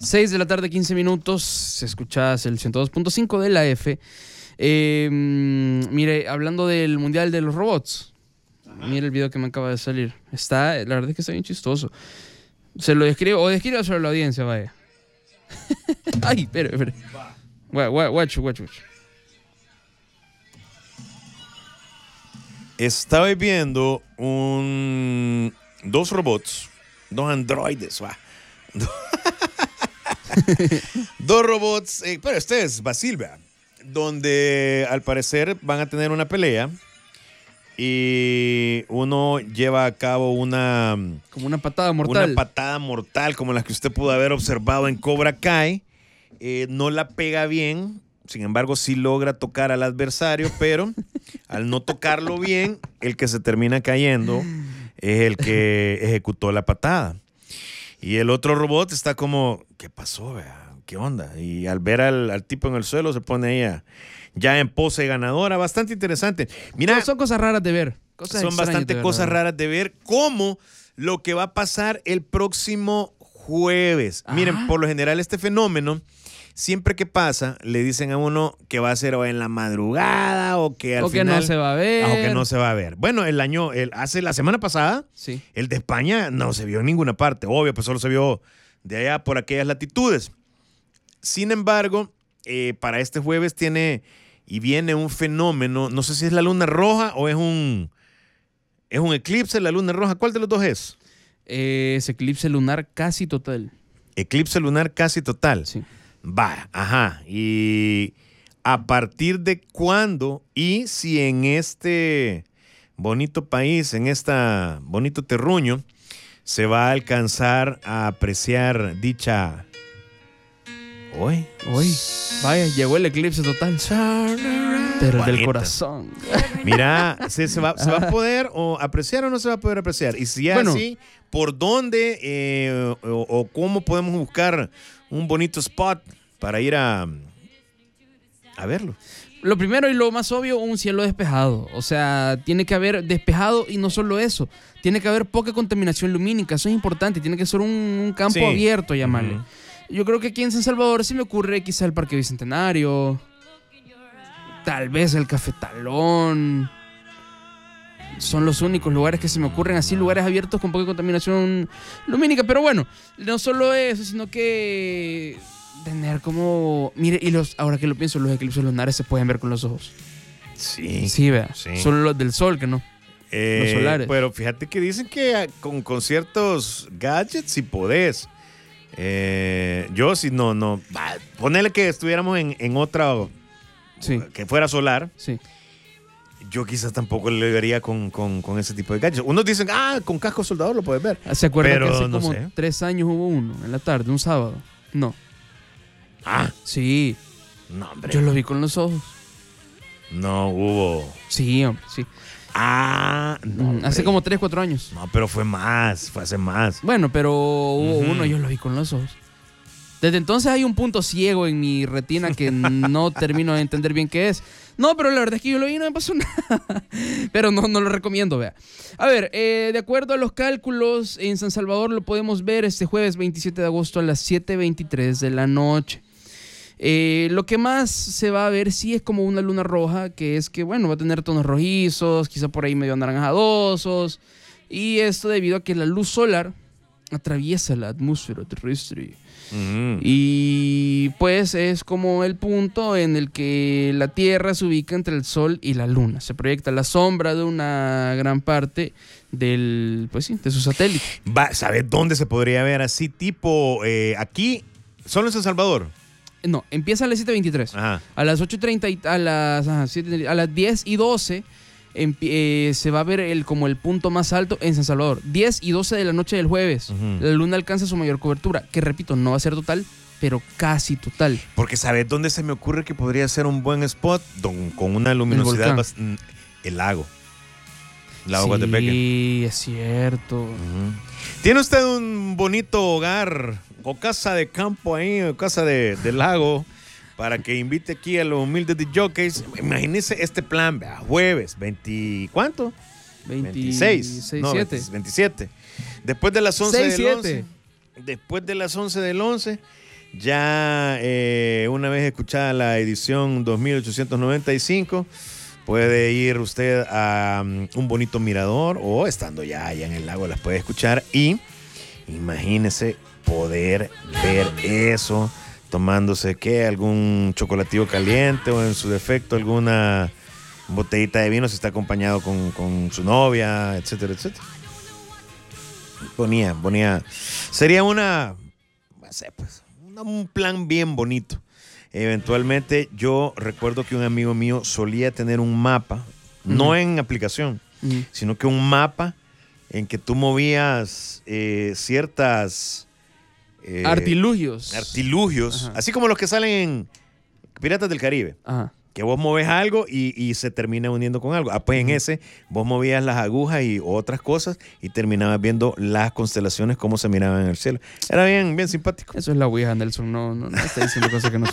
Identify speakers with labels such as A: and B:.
A: 6 de la tarde, 15 minutos. Escuchás el 102.5 de la F. Mire, hablando del Mundial de los Robots. Ajá. Mire el video que me acaba de salir. La verdad es que está bien chistoso. Se lo describo, o describo sobre la audiencia, vaya. Ay, espere. Watch.
B: Estaba viendo dos robots, dos androides, dos robots, pero este es Basil, ¿verdad? Donde al parecer van a tener una pelea y uno lleva a cabo
A: como una patada mortal.
B: Una patada mortal como las que usted pudo haber observado en Cobra Kai. No la pega bien, sin embargo sí logra tocar al adversario, pero al no tocarlo bien, el que se termina cayendo es el que ejecutó la patada. Y el otro robot está como, ¿qué pasó? ¿Qué onda? Y al ver al tipo en el suelo se pone ahí ya en pose ganadora. Bastante interesante. Mira,
A: son cosas raras de ver.
B: Son bastante cosas raras de ver, como lo que va a pasar el próximo jueves. Ajá. Miren, por lo general este fenómeno, siempre que pasa, le dicen a uno que va a ser en la madrugada o que al final...
A: no se va a ver.
B: O que no se va a ver. Bueno, hace la semana pasada,
A: sí,
B: el de España no se vio en ninguna parte. Obvio, pues solo se vio de allá por aquellas latitudes. Sin embargo, para este jueves viene un fenómeno, no sé si es la luna roja o es un eclipse, la luna roja. ¿Cuál de los dos es?
A: Es eclipse lunar casi total.
B: Eclipse lunar casi total.
A: Sí.
B: Va, ajá. ¿Y a partir de cuándo? Y si en este bonito país, en este bonito terruño, se va a alcanzar a apreciar dicha... Hoy.
A: Vaya, llegó el eclipse total. Pero el del corazón.
B: Mira, ¿se va a poder apreciar o no se va a poder apreciar? Y si es así, ¿por dónde o cómo podemos buscar un bonito spot para ir a verlo?
A: Lo primero y lo más obvio, un cielo despejado. O sea, tiene que haber despejado, y no solo eso, tiene que haber poca contaminación lumínica. Eso es importante, tiene que ser un campo abierto, llamarle. Yo creo que aquí en San Salvador se me ocurre quizá el Parque Bicentenario, tal vez el Cafetalón. Son los únicos lugares que se me ocurren así, lugares abiertos con poca contaminación lumínica. Pero bueno, no solo eso, sino que tener como... Mire, ahora que lo pienso, los eclipses lunares se pueden ver con los ojos.
B: Sí.
A: Sí, vea. Sí. Son los del sol, que no. Los solares.
B: Pero fíjate que dicen que con ciertos gadgets sí podés. Yo sí no. Ponele que estuviéramos en otra,
A: sí,
B: que fuera solar.
A: Sí.
B: Yo quizás tampoco le vería con ese tipo de gadgets. Unos dicen, con casco soldador lo puedes ver.
A: ¿Se acuerdan que hace como 3 años hubo uno en la tarde, un sábado? No. Sí.
B: No, hombre.
A: Yo lo vi con los ojos.
B: No hubo.
A: Sí, hombre, sí.
B: No,
A: hace como 3, 4 años.
B: No, pero fue hace más.
A: Bueno, pero hubo uno, yo lo vi con los ojos. Desde entonces hay un punto ciego en mi retina que no termino de entender bien qué es. No, pero la verdad es que yo lo vi y no me pasó nada. Pero no lo recomiendo, vea. A ver, de acuerdo a los cálculos, en San Salvador lo podemos ver este jueves 27 de agosto a las 7:23 de la noche. Lo que más se va a ver sí es como una luna roja, que es que, bueno, va a tener tonos rojizos, quizá por ahí medio anaranjadosos, y esto debido a que la luz solar atraviesa la atmósfera terrestre. Y pues es como el punto en el que la Tierra se ubica entre el Sol y la Luna. Se proyecta la sombra de una gran parte de su satélite.
B: ¿Sabes dónde se podría ver así tipo aquí? ¿Solo en San Salvador?
A: No, empieza a las 7:23.
B: Ajá.
A: A las 8:30, a las 10:12 se va a ver como el punto más alto en San Salvador. 10:12 de la noche del jueves. La luna alcanza su mayor cobertura, que repito, no va a ser total, pero casi total.
B: Porque ¿sabes dónde se me ocurre que podría ser un buen spot? Con una luminosidad el lago. Lago Guatepeque.
A: Sí, es cierto.
B: ¿Tiene usted un bonito hogar o casa de campo ahí, o casa de lago, para que invite aquí a los humildes de jockeys? Imagínese este plan, vea, jueves, 20, ¿cuánto? 26. No, 27. Después de las 11 del 11. Después de las 11 del 11, Ya una vez escuchada la edición 2895, puede ir usted a un bonito mirador o estando ya allá en el lago las puede escuchar y imagínese poder ver eso tomándose algún chocolativo caliente o en su defecto alguna botellita de vino si está acompañado con su novia, etcétera, etcétera. Bonía. Sería no sé, pues, un plan bien bonito. Eventualmente yo recuerdo que un amigo mío solía tener un mapa, no en aplicación, sino que un mapa en que tú movías ciertas...
A: artilugios.
B: Artilugios, así como los que salen en Piratas del Caribe.
A: Ajá.
B: Que vos moves algo y se termina uniendo con algo. Pues en ese vos movías las agujas y otras cosas y terminabas viendo las constelaciones, cómo se miraban en el cielo. Era bien simpático.
A: Eso es la Ouija, Nelson. No está diciendo cosas que no son.